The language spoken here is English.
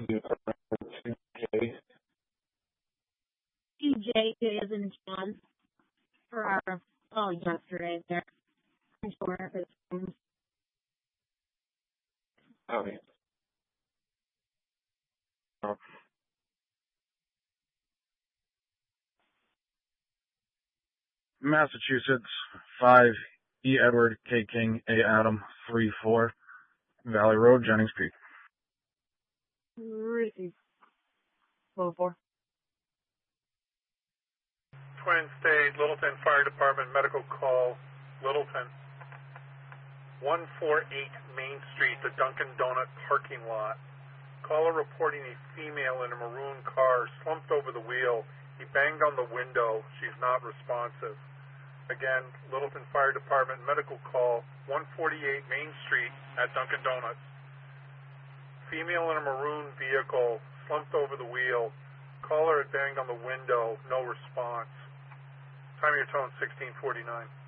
2J. TJ is in John for our call yesterday there. I'm sure if it's Okay. Massachusetts, 5 E. Edward, K. King, A. Adam, 3-4, Valley Road, Jennings Peak. receive. 4. Twin State, Littleton Fire Department, medical call, Littleton. 148 Main Street, the Dunkin' Donut parking lot. Caller reporting a female in a maroon car slumped over the wheel. He banged on the window. She's not responsive. Again, Littleton Fire Department, medical call, 148 Main Street at Dunkin' Donuts. Female in a maroon vehicle slumped over the wheel. Caller had banged on the window. No response. Time of your tone, 1649.